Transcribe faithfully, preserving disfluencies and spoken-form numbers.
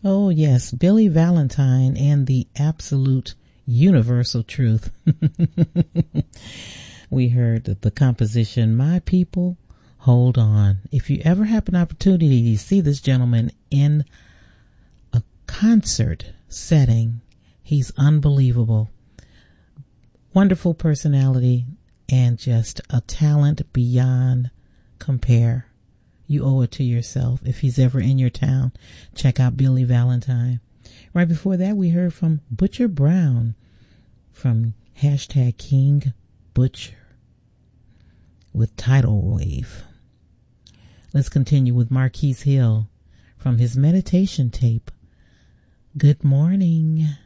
Oh, yes, Billy Valentine and the Absolute Universal Truth. We heard the composition, My People, Hold On. If you ever have an opportunity to see this gentleman in a concert setting, he's unbelievable. Wonderful personality and just a talent beyond compare. You owe it to yourself. If he's ever in your town, check out Billy Valentine. Right before that, we heard from Butcher Brown from hashtag King Butcher with Tidal Wave. Let's continue with Marquise Hill from his meditation tape, Good Morning.